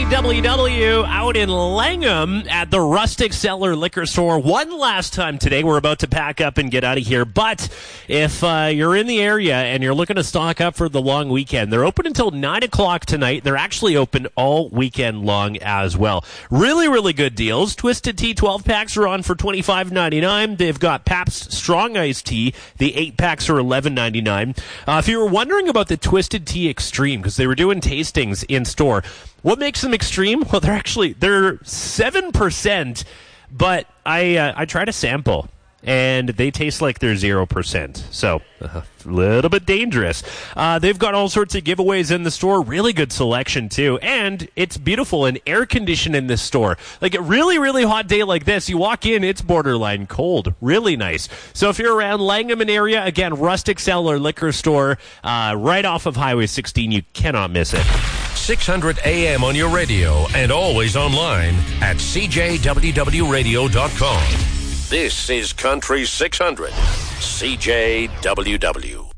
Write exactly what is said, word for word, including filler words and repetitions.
W W out in Langham at the Rustic Cellar Liquor Store. One last time today. We're about to pack up and get out of here. But if uh, you're in the area and you're looking to stock up for the long weekend, they're open until nine o'clock tonight. They're actually open all weekend long as well. Really, really good deals. Twisted Tea twelve packs are on for twenty-five ninety-nine. They've got Pabst Strong Iced Tea. The eight packs are eleven ninety-nine. Uh, if you were wondering about the Twisted Tea Extreme, because they were doing tastings in store, what makes them extreme? Well, they're actually, they're seven percent, but I uh, I tried a sample, and they taste like they're zero percent. So, uh, a little bit dangerous. Uh, they've got all sorts of giveaways in the store. Really good selection, too. And it's beautiful and air-conditioned in this store. Like a really, really hot day like this, you walk in, it's borderline cold. Really nice. So if you're around Langham area, again, Rustic Cellar Liquor Store, uh, right off of Highway sixteen. You cannot miss it. six hundred A M on your radio and always online at c j w w radio dot com. This is Country six hundred, C J W W.